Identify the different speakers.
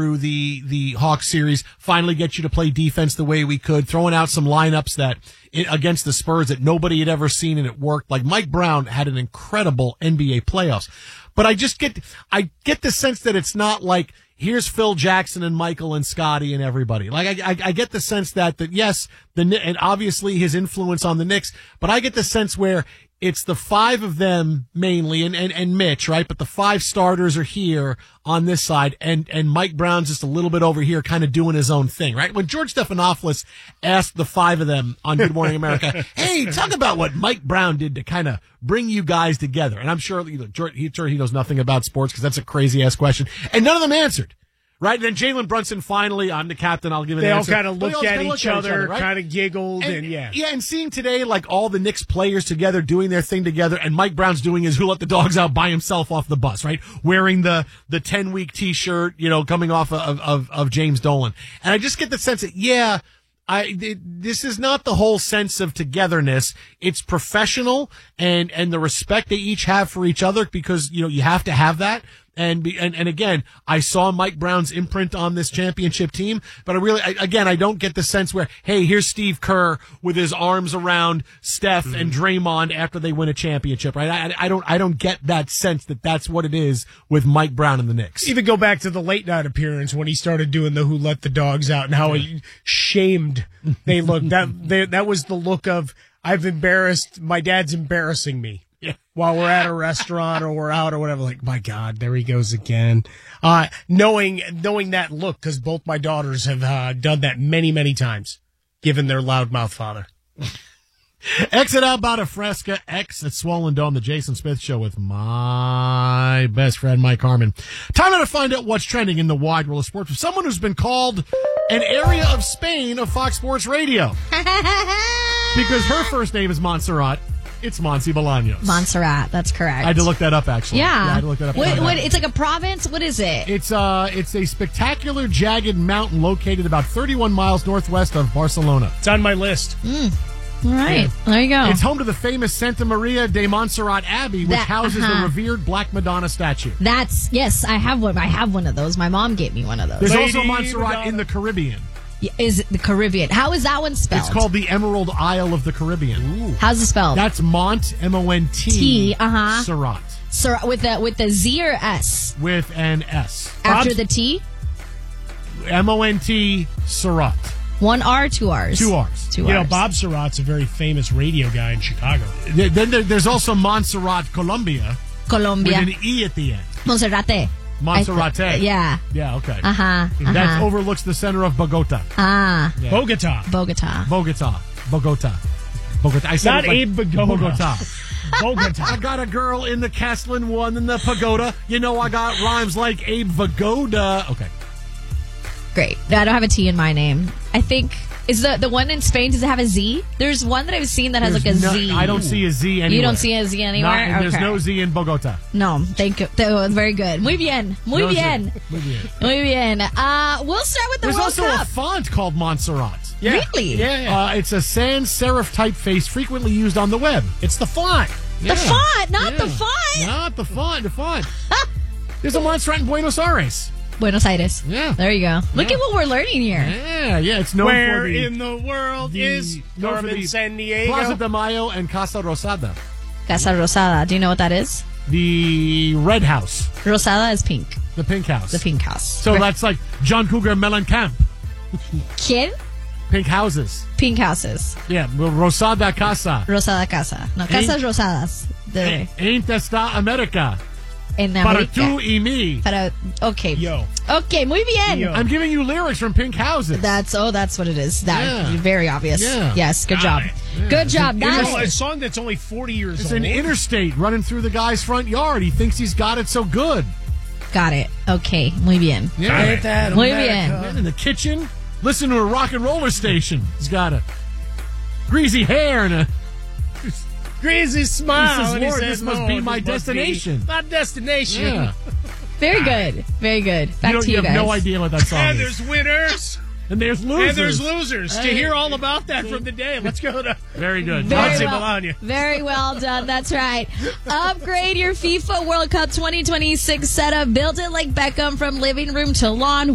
Speaker 1: through the Hawks series, finally get you to play defense the way we could, throwing out some lineups that against the Spurs that nobody had ever seen, and it worked. Like Mike Brown had an incredible NBA playoffs. But I get the sense that it's not like, here's Phil Jackson and Michael and Scotty and everybody. Like, I get the sense that yes, and obviously his influence on the Knicks, but I get the sense where it's the five of them mainly and Mitch, right? But the five starters are here on this side, and Mike Brown's just a little bit over here kind of doing his own thing, right? When George Stephanopoulos asked the five of them on Good Morning America, hey, talk about what Mike Brown did to kind of bring you guys together. And I'm sure, he knows nothing about sports because that's a crazy ass question. And none of them answered. Right, and then Jalen Brunson finally, I'm the captain, I'll give it an answer.
Speaker 2: They all kind of looked at each other, right? Kind of giggled, and yeah.
Speaker 1: Yeah, and seeing today, like, all the Knicks players together, doing their thing together, and Mike Brown's doing his Who Let the Dogs Out by himself off the bus, right? Wearing the 10-week T-shirt, coming off of James Dolan. And I just get the sense that, this is not the whole sense of togetherness. It's professional and the respect they each have for each other because, you have to have that. And again, I saw Mike Brown's imprint on this championship team, but I don't get the sense where, hey, here's Steve Kerr with his arms around Steph and Draymond after they win a championship, right? I don't get that sense that that's what it is with Mike Brown and the Knicks.
Speaker 2: Even go back to the late night appearance when he started doing the Who Let the Dogs Out and how shamed they looked. That was the look of, I've embarrassed, my dad's embarrassing me. Yeah. While we're at a restaurant or we're out or whatever, like, my God, there he goes again. Knowing that look, because both my daughters have done that many, many times, given their loudmouth father.
Speaker 1: Exit out Bada Fresca, X at Swollen Dome, the Jason Smith Show with my best friend, Mike Harmon. Time now to find out what's trending in the wide world of sports with someone who's been called an area of Spain of Fox Sports Radio. Because her first name is Montserrat. It's Monse Bolaños.
Speaker 3: Montserrat, that's correct.
Speaker 1: I had to look that up, actually.
Speaker 3: Yeah.
Speaker 1: I had to look that up.
Speaker 3: What, it's like a province? What is it?
Speaker 1: It's a spectacular, jagged mountain located about 31 miles northwest of Barcelona.
Speaker 2: It's on my list.
Speaker 3: All right. Yeah. There you go.
Speaker 1: It's home to the famous Santa Maria de Montserrat Abbey, which houses the revered Black Madonna statue.
Speaker 3: Yes, I have one. I have one of those. My mom gave me one of those.
Speaker 1: There's also Montserrat in the Caribbean.
Speaker 3: Is it the Caribbean? How is that one spelled?
Speaker 1: It's called the Emerald Isle of the Caribbean.
Speaker 3: Ooh. How's it spelled?
Speaker 1: That's Mont, M-O-N-T, Serrat.
Speaker 3: With a Z or S?
Speaker 1: With an S.
Speaker 3: After the T?
Speaker 1: M-O-N-T, Serrat.
Speaker 3: One R, two R's?
Speaker 1: Two R's.
Speaker 3: Two R's.
Speaker 2: Bob Surratt's a very famous radio guy in Chicago.
Speaker 1: Then there's also Montserrat, Colombia. With an E at the end.
Speaker 3: Monserrate.
Speaker 1: Monserrate.
Speaker 3: Yeah.
Speaker 1: Yeah, okay.
Speaker 3: That
Speaker 1: overlooks the center of Bogota.
Speaker 3: Yeah.
Speaker 2: Bogota.
Speaker 1: I said
Speaker 2: not Abe Bogota.
Speaker 1: Bogota. I got a girl in the Castellan one in the pagoda. I got rhymes like Abe Vagoda. Okay.
Speaker 3: Great. I don't have a T in my name. I think... Is the one in Spain, does it have a Z? There's one that I've seen that has like a Z.
Speaker 1: I don't see a Z anywhere.
Speaker 3: You don't see a Z anywhere?
Speaker 1: There's no Z in Bogota.
Speaker 3: No, thank you. Very good. Muy bien. Muy bien. We'll start with the
Speaker 1: There's
Speaker 3: World
Speaker 1: also
Speaker 3: Cup.
Speaker 1: a font called Montserrat.
Speaker 3: Yeah. Really?
Speaker 1: Yeah. It's a sans serif typeface frequently used on the web.
Speaker 2: It's the font.
Speaker 3: The font, not the font.
Speaker 1: Not the font, the font. There's a Montserrat in Buenos Aires.
Speaker 3: Buenos Aires.
Speaker 1: Yeah.
Speaker 3: There you go. Look at what we're learning here.
Speaker 1: Yeah. It's known
Speaker 2: Where
Speaker 1: for
Speaker 2: in the world is Carmen San Diego?
Speaker 1: Plaza de Mayo and Casa Rosada.
Speaker 3: Casa Rosada. Do you know what that is?
Speaker 1: The Red House.
Speaker 3: Rosada is pink.
Speaker 1: The Pink House.
Speaker 3: The Pink House.
Speaker 1: So that's like John Cougar Mellencamp.
Speaker 3: ¿Quién?
Speaker 1: Pink houses.
Speaker 3: Pink houses.
Speaker 1: Yeah, Rosada Casa.
Speaker 3: Rosada Casa. No, Casas Rosadas.
Speaker 1: Ain't esta America.
Speaker 3: En
Speaker 1: Para
Speaker 3: América.
Speaker 1: tú y mí.
Speaker 3: Okay.
Speaker 2: Yo.
Speaker 3: Okay, muy bien.
Speaker 2: Yo.
Speaker 1: I'm giving you lyrics from Pink Houses.
Speaker 3: That's what it is. Very obvious.
Speaker 1: Yeah.
Speaker 3: Yes, good job. Yeah. Good job.
Speaker 2: It's a song that's only 40 years old.
Speaker 1: It's an interstate running through the guy's front yard. He thinks he's got it so good.
Speaker 3: Got it. Okay, muy bien.
Speaker 1: Yeah.
Speaker 3: Muy bien.
Speaker 1: And in the kitchen, listen to a rock and roller station. He's got a greasy hair and a
Speaker 2: greasy smile.
Speaker 1: He says, Lord, this must be my destination.
Speaker 2: My destination.
Speaker 1: Yeah.
Speaker 3: Very good. Very good. Back to you
Speaker 1: have
Speaker 3: guys.
Speaker 1: no idea what that song
Speaker 2: and
Speaker 1: is.
Speaker 2: There's winners.
Speaker 1: And there's losers.
Speaker 2: And there's losers. To hear all about that from the day, let's go to...
Speaker 1: Very good.
Speaker 3: Very well done. That's right. Upgrade your FIFA World Cup 2026 setup. Build it like Beckham from living room to lawn.